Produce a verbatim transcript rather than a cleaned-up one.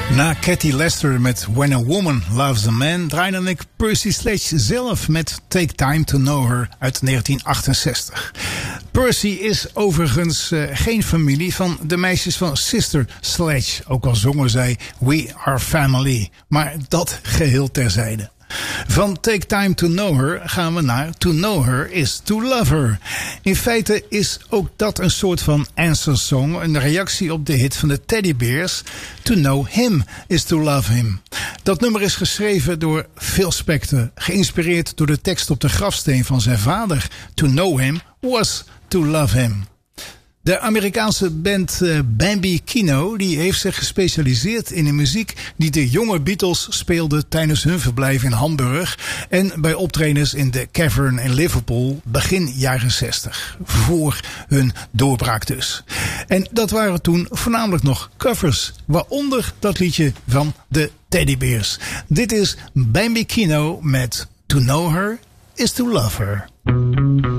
Na Cathy Lester met When a Woman Loves a Man draaide ik Percy Sledge zelf met Take Time to Know Her uit negentien achtenzestig. Percy is overigens uh, geen familie van de meisjes van Sister Sledge. Ook al zongen zij We Are Family. Maar dat geheel terzijde. Van Take Time to Know Her gaan we naar To Know Her is to Love Her. In feite is ook dat een soort van answer song, een reactie op de hit van de Teddy Bears. To Know Him is to Love Him. Dat nummer is geschreven door Phil Spector, geïnspireerd door de tekst op de grafsteen van zijn vader. To know him was to love him. De Amerikaanse band uh, Bambi Kino die heeft zich gespecialiseerd in de muziek die de jonge Beatles speelden tijdens hun verblijf in Hamburg en bij optredens in de Cavern in Liverpool begin jaren zestig. Voor hun doorbraak dus. En dat waren toen voornamelijk nog covers, waaronder dat liedje van de Teddy Bears. Dit is Bambi Kino met To Know Her is to Love Her.